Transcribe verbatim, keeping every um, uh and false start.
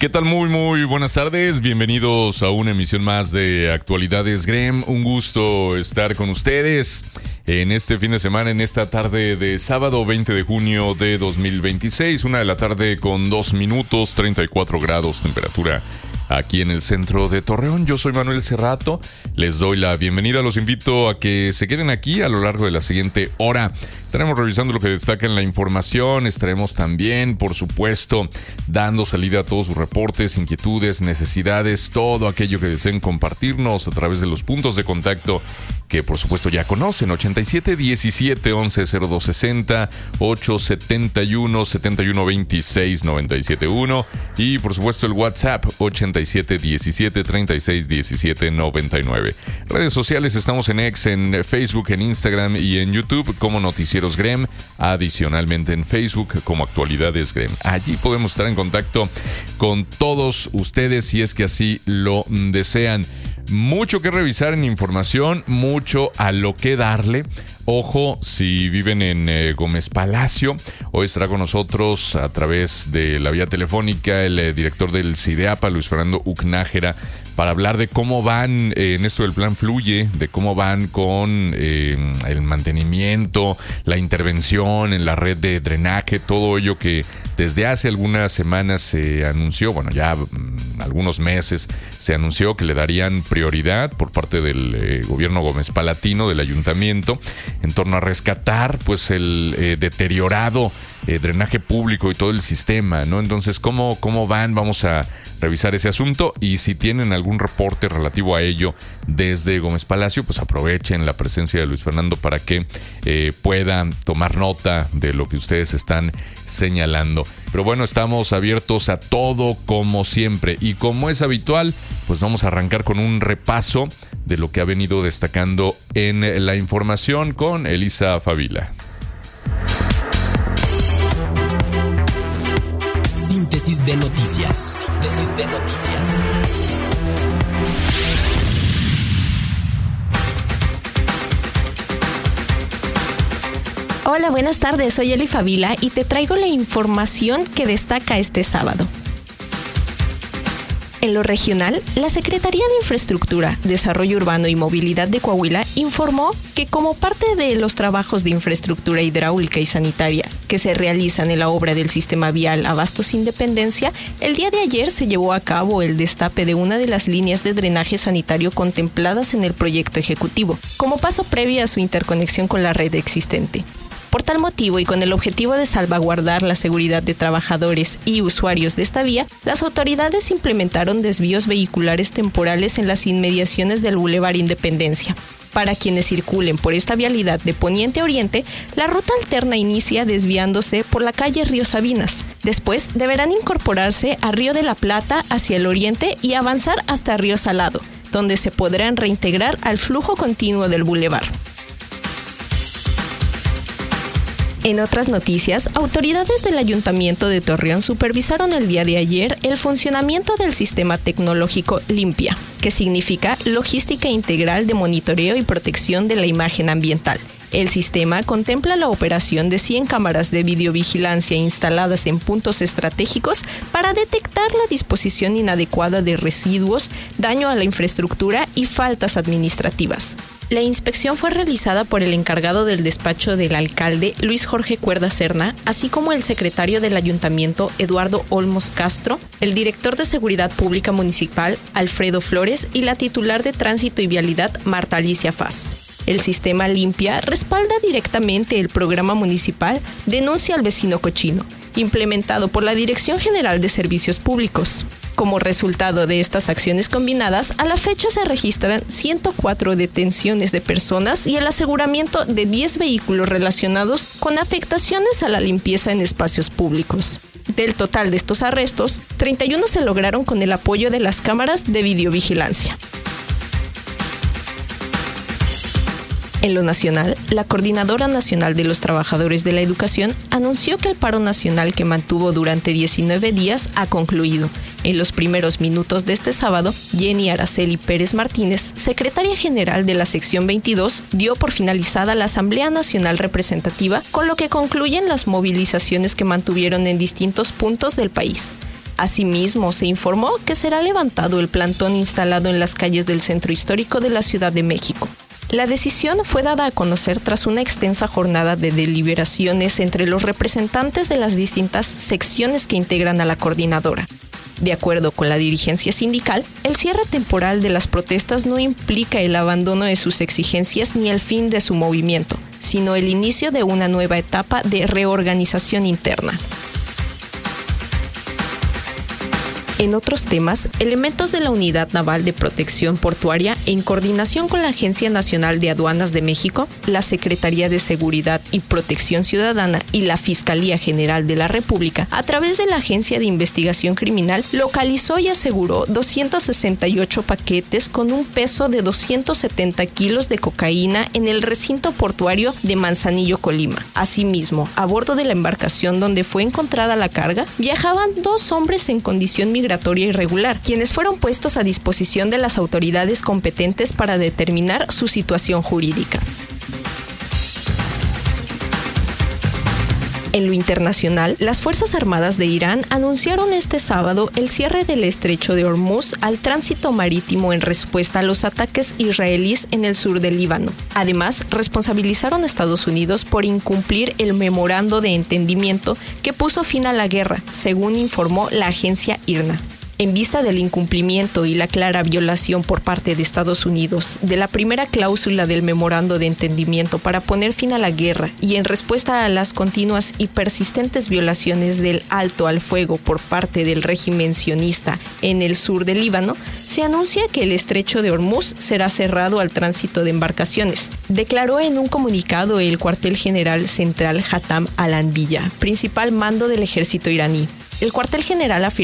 ¿Qué tal? Muy, muy buenas tardes. Bienvenidos a una emisión más de Actualidades Grem. Un gusto estar con ustedes en este fin de semana, en esta tarde de sábado veinte de junio de dos mil veintiséis. Una de la tarde con dos minutos, treinta y cuatro grados temperatura aquí en el centro de Torreón. Yo soy Manuel Cerrato, les doy la bienvenida, los invito a que se queden aquí a lo largo de la siguiente hora. Estaremos revisando lo que destaca en la información, estaremos también, por supuesto, dando salida a todos sus reportes, inquietudes, necesidades, todo aquello que deseen compartirnos a través de los puntos de contacto que por supuesto ya conocen: ochenta y siete diecisiete once cero dos sesenta, ocho setenta y uno setenta y uno veintiséis noventa y siete uno y por supuesto el WhatsApp ochenta y siete diecisiete treinta y seis diecisiete noventa y nueve. Redes sociales, estamos en X, en Facebook, en Instagram y en YouTube como Noticieros Grem, adicionalmente en Facebook como Actualidades Grem. Allí podemos estar en contacto con todos ustedes si es que así lo desean. Mucho que revisar en información, mucho a lo que darle. Ojo, si viven en eh, Gómez Palacio, hoy estará con nosotros a través de la vía telefónica el eh, director del CIDEAPA, Luis Fernando Ucnájera, para hablar de cómo van eh, en esto del plan Fluye, de cómo van con eh, el mantenimiento, la intervención en la red de drenaje, todo ello que desde hace algunas semanas se anunció, bueno, ya mmm, algunos meses se anunció que le darían prioridad por parte del eh, gobierno Gómez Palatino, del ayuntamiento, en torno a rescatar pues el eh, deteriorado eh, drenaje público y todo el sistema, ¿no? Entonces, ¿cómo, cómo van? Vamos a revisar ese asunto, y si tienen algún reporte relativo a ello desde Gómez Palacio, pues aprovechen la presencia de Luis Fernando para que eh, puedan tomar nota de lo que ustedes están señalando. Pero bueno, estamos abiertos a todo como siempre, y como es habitual, pues vamos a arrancar con un repaso de lo que ha venido destacando en la información con Elisa Favila. Síntesis de noticias. Síntesis de noticias. Hola, buenas tardes. Soy Eli Favila y te traigo la información que destaca este sábado. En lo regional, la Secretaría de Infraestructura, Desarrollo Urbano y Movilidad de Coahuila informó que como parte de los trabajos de infraestructura hidráulica y sanitaria que se realizan en la obra del sistema vial Abastos Independencia, el día de ayer se llevó a cabo el destape de una de las líneas de drenaje sanitario contempladas en el proyecto ejecutivo, como paso previo a su interconexión con la red existente. Por tal motivo y con el objetivo de salvaguardar la seguridad de trabajadores y usuarios de esta vía, las autoridades implementaron desvíos vehiculares temporales en las inmediaciones del Boulevard Independencia. Para quienes circulen por esta vialidad de poniente a oriente, la ruta alterna inicia desviándose por la calle Río Sabinas. Después deberán incorporarse a Río de la Plata hacia el oriente y avanzar hasta Río Salado, donde se podrán reintegrar al flujo continuo del bulevar. En otras noticias, autoridades del Ayuntamiento de Torreón supervisaron el día de ayer el funcionamiento del sistema tecnológico Limpia, que significa Logística Integral de Monitoreo y Protección de la Imagen Ambiental. El sistema contempla la operación de cien cámaras de videovigilancia instaladas en puntos estratégicos para detectar la disposición inadecuada de residuos, daño a la infraestructura y faltas administrativas. La inspección fue realizada por el encargado del despacho del alcalde, Luis Jorge Cuerda Serna, así como el secretario del ayuntamiento, Eduardo Olmos Castro, el director de Seguridad Pública Municipal, Alfredo Flores, y la titular de Tránsito y Vialidad, Marta Alicia Faz. El sistema Limpia respalda directamente el programa municipal Denuncia al Vecino Cochino, implementado por la Dirección General de Servicios Públicos. Como resultado de estas acciones combinadas, a la fecha se registran ciento cuatro detenciones de personas y el aseguramiento de diez vehículos relacionados con afectaciones a la limpieza en espacios públicos. Del total de estos arrestos, treinta y uno se lograron con el apoyo de las cámaras de videovigilancia. En lo nacional, la Coordinadora Nacional de los Trabajadores de la Educación anunció que el paro nacional que mantuvo durante diecinueve días ha concluido. En los primeros minutos de este sábado, Jenny Araceli Pérez Martínez, secretaria general de la sección veintidós, dio por finalizada la Asamblea Nacional Representativa, con lo que concluyen las movilizaciones que mantuvieron en distintos puntos del país. Asimismo, se informó que será levantado el plantón instalado en las calles del centro histórico de la Ciudad de México. La decisión fue dada a conocer tras una extensa jornada de deliberaciones entre los representantes de las distintas secciones que integran a la coordinadora. De acuerdo con la dirigencia sindical, el cierre temporal de las protestas no implica el abandono de sus exigencias ni el fin de su movimiento, sino el inicio de una nueva etapa de reorganización interna. En otros temas, elementos de la Unidad Naval de Protección Portuaria, en coordinación con la Agencia Nacional de Aduanas de México, la Secretaría de Seguridad y Protección Ciudadana y la Fiscalía General de la República, a través de la Agencia de Investigación Criminal, localizó y aseguró doscientos sesenta y ocho paquetes con un peso de doscientos setenta kilos de cocaína en el recinto portuario de Manzanillo, Colima. Asimismo, a bordo de la embarcación donde fue encontrada la carga, viajaban dos hombres en condición migratoria migratoria irregular, quienes fueron puestos a disposición de las autoridades competentes para determinar su situación jurídica. En lo internacional, las Fuerzas Armadas de Irán anunciaron este sábado el cierre del estrecho de Hormuz al tránsito marítimo en respuesta a los ataques israelíes en el sur del Líbano. Además, responsabilizaron a Estados Unidos por incumplir el memorando de entendimiento que puso fin a la guerra, según informó la agencia I R N A. En vista del incumplimiento y la clara violación por parte de Estados Unidos de la primera cláusula del memorando de entendimiento para poner fin a la guerra y en respuesta a las continuas y persistentes violaciones del alto al fuego por parte del régimen sionista en el sur del Líbano, se anuncia que el estrecho de Hormuz será cerrado al tránsito de embarcaciones, declaró en un comunicado el cuartel general central Hatam al-Anbiya, principal mando del ejército iraní. El cuartel general afirmó